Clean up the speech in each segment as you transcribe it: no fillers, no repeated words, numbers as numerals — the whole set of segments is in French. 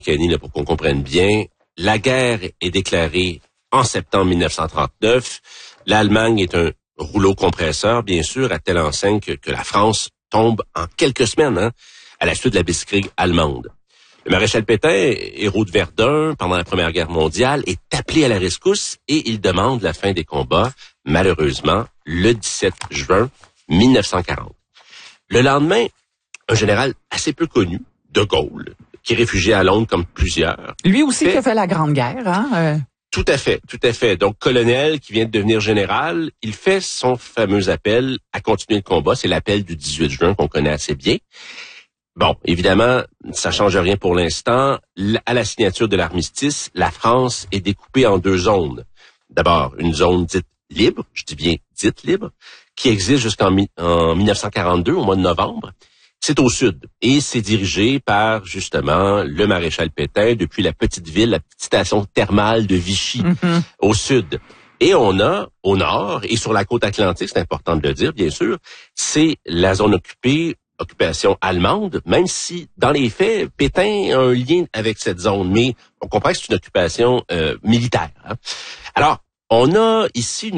Kenny, là, pour qu'on comprenne bien, la guerre est déclarée en septembre 1939. L'Allemagne est un rouleau compresseur, bien sûr, à telle enseigne que la France tombe en quelques semaines à la suite de la Blitzkrieg allemande. Le maréchal Pétain, héros de Verdun pendant la Première Guerre mondiale, est appelé à la rescousse et il demande la fin des combats, malheureusement, le 17 juin 1940. Le lendemain, un général assez peu connu, De Gaulle, qui est réfugié à Londres comme plusieurs. Lui aussi qui a fait la Grande Guerre, Tout à fait. Donc, colonel qui vient de devenir général, il fait son fameux appel à continuer le combat. C'est l'appel du 18 juin qu'on connaît assez bien. Bon, évidemment, ça change rien pour l'instant. À la signature de l'armistice, la France est découpée en deux zones. D'abord, une zone dite libre, je dis bien dite libre, qui existe jusqu'en 1942, au mois de novembre. C'est au sud et c'est dirigé par, justement, le maréchal Pétain depuis la petite ville, la petite station thermale de Vichy, au sud. Et on a, au nord et sur la côte atlantique, c'est important de le dire, bien sûr, c'est la zone occupation allemande, même si, dans les faits, Pétain a un lien avec cette zone, mais on comprend que c'est une occupation militaire. Alors, on a ici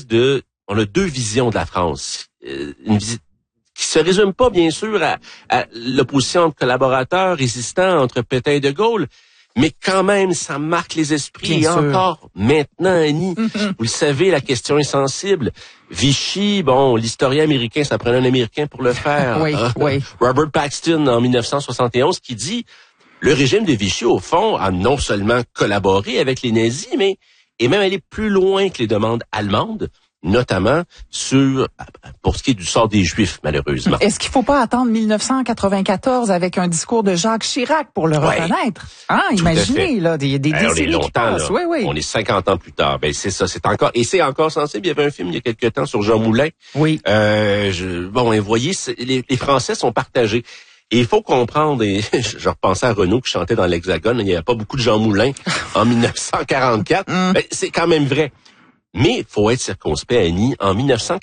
on a deux visions de la France. Une visite qui se résume pas, bien sûr, à l'opposition de collaborateurs résistants entre Pétain et De Gaulle, mais quand même, ça marque les esprits. Bien et sûr. encore, maintenant, Annie, vous le savez, la question est sensible. Vichy, l'historien américain, ça prenait un Américain pour le faire. Oui. Robert Paxton, en 1971, qui dit, le régime de Vichy, au fond, a non seulement collaboré avec les nazis, mais est même allé plus loin que les demandes allemandes, notamment pour ce qui est du sort des Juifs, malheureusement. Est-ce qu'il faut pas attendre 1994 avec un discours de Jacques Chirac pour le reconnaître? Imaginez, là, des décennies qui passent. Oui. On est 50 ans plus tard. Ben, c'est ça, c'est encore sensible. Il y avait un film il y a quelque temps sur Jean Moulin. Oui. Et voyez, les Français sont partagés. Et il faut comprendre, et je repensais à Renaud qui chantait dans l'Hexagone, il n'y avait pas beaucoup de Jean Moulin en 1944. Ben, c'est quand même vrai. Mais il faut être circonspect, Annie. En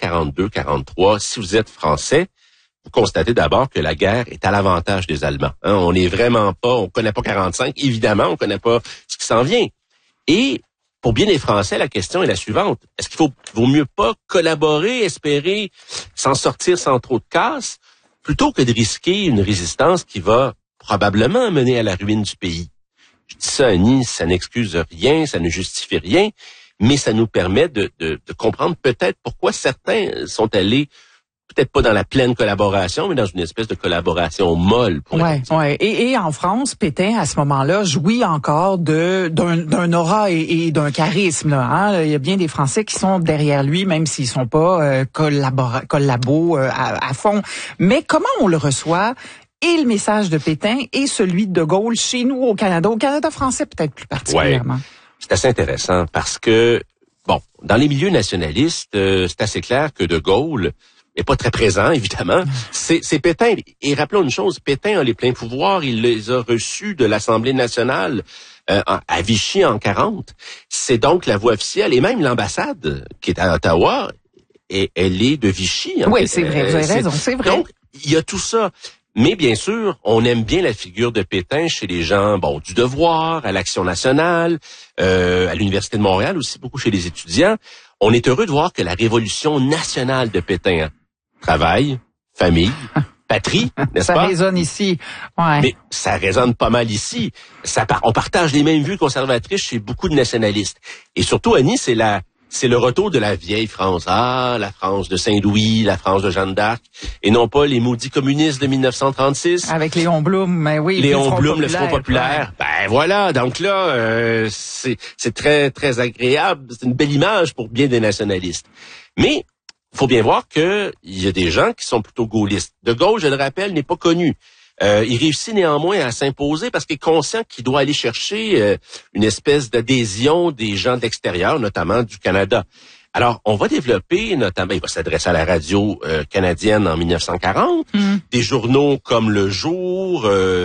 1942-43, si vous êtes français, vous constatez d'abord que la guerre est à l'avantage des Allemands. On n'est vraiment pas, on connaît pas 45, évidemment, on connaît pas ce qui s'en vient. Et pour bien des Français, la question est la suivante. Est-ce qu'il vaut mieux pas collaborer, espérer s'en sortir sans trop de casse, plutôt que de risquer une résistance qui va probablement mener à la ruine du pays? Je dis ça, Annie, ça n'excuse rien, ça ne justifie rien, mais ça nous permet de comprendre peut-être pourquoi certains sont allés, peut-être pas dans la pleine collaboration, mais dans une espèce de collaboration molle. Ouais. Et en France, Pétain, à ce moment-là, jouit encore d'un aura et d'un charisme. Il y a bien des Français qui sont derrière lui, même s'ils sont pas collabos à fond. Mais comment on le reçoit? Et le message de Pétain et celui de Gaulle chez nous au Canada français peut-être plus particulièrement. Ouais. C'est assez intéressant parce que, dans les milieux nationalistes, c'est assez clair que De Gaulle est pas très présent, évidemment. C'est Pétain. Et rappelons une chose, Pétain a les pleins pouvoirs, il les a reçus de l'Assemblée nationale à Vichy en 40. C'est donc la voix officielle, et même l'ambassade qui est à Ottawa, elle est de Vichy. Oui, c'est vrai, vous avez raison, c'est vrai. Donc, il y a tout ça. Mais bien sûr, on aime bien la figure de Pétain chez les gens, du Devoir, à l'Action nationale, à l'Université de Montréal aussi, beaucoup chez les étudiants. On est heureux de voir que la révolution nationale de Pétain, travail, famille, patrie, n'est-ce pas? Ça résonne ici. Ouais. Mais ça résonne pas mal ici. On partage les mêmes vues conservatrices chez beaucoup de nationalistes. Et surtout, Annie, c'est le retour de la vieille France. La France de Saint-Louis, la France de Jeanne d'Arc, et non pas les maudits communistes de 1936. Avec Léon Blum, mais oui. Léon Blum, le Front populaire. Ouais. Ben voilà, donc là, c'est très, très agréable. C'est une belle image pour bien des nationalistes. Mais il faut bien voir que il y a des gens qui sont plutôt gaullistes. De Gaulle, je le rappelle, n'est pas connu. Il réussit néanmoins à s'imposer parce qu'il est conscient qu'il doit aller chercher une espèce d'adhésion des gens d'extérieur, notamment du Canada. Alors, on va développer, notamment, il va s'adresser à la radio canadienne en 1940, des journaux comme Le Jour,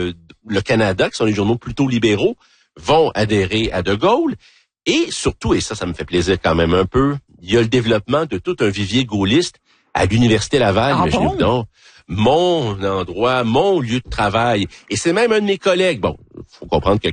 Le Canada, qui sont des journaux plutôt libéraux, vont adhérer à De Gaulle. Et surtout, et ça me fait plaisir quand même un peu, il y a le développement de tout un vivier gaulliste à l'Université Laval, imaginez-vous donc. Mon endroit, mon lieu de travail. Et c'est même un de mes collègues. Bon, faut comprendre que